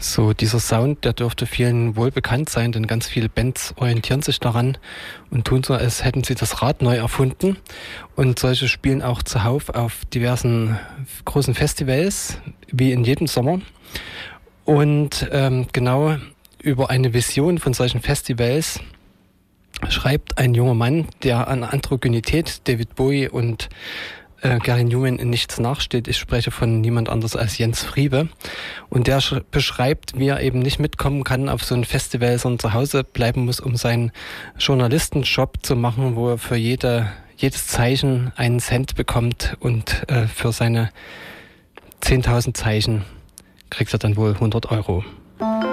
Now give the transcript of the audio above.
So, dieser Sound, der dürfte vielen wohl bekannt sein, denn ganz viele Bands orientieren sich daran und tun so, als hätten sie das Rad neu erfunden. Und solche spielen auch zuhauf auf diversen großen Festivals, wie in jedem Sommer. Und genau über eine Vision von solchen Festivals schreibt ein junger Mann, der an Androgynität, David Bowie und Gary Numan in nichts nachsteht. Ich spreche von niemand anders als Jens Friebe. Und der beschreibt, wie er eben nicht mitkommen kann auf so ein Festival, sondern zu Hause bleiben muss, um seinen Journalistenjob zu machen, wo er für jedes Zeichen einen Cent bekommt und für seine 10.000 Zeichen kriegt er dann wohl 100 Euro.